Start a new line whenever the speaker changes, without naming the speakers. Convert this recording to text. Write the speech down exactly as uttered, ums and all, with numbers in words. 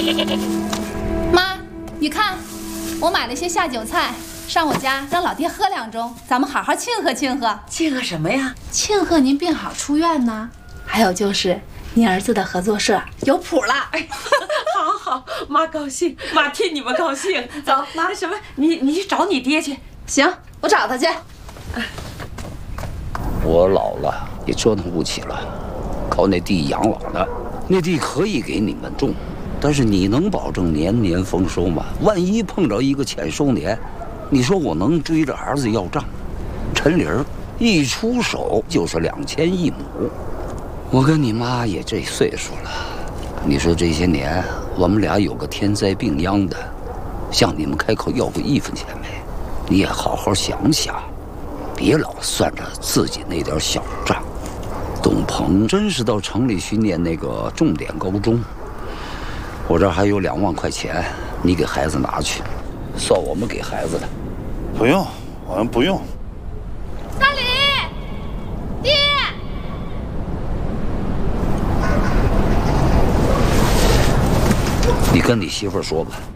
妈，你看，我买了些下酒菜，上我家让老爹喝两盅，咱们好好庆贺庆贺。
庆贺什么呀？
庆贺您病好出院呢。还有就是您儿子的合作社有谱了。
哎，好好，妈高兴，妈替你们高兴。走，妈，什么？你你去找你爹去。
行，我找他去。
我老了也折腾不起了，靠那地养老呢。那地可以给你们种，但是你能保证年年丰收吗？万一碰着一个欠收年，你说我能追着儿子要账？陈林儿一出手就是两千一亩，我跟你妈也这岁数了，你说这些年我们俩有个天灾病殃的，向你们开口要过一分钱没？你也好好想想，别老算着自己那点小账。董鹏真是到城里去念那个重点高中，我这儿还有两万块钱，你给孩子拿去，算我们给孩子的。
不用，我们不用。
大李，爹，
你跟你媳妇儿说吧。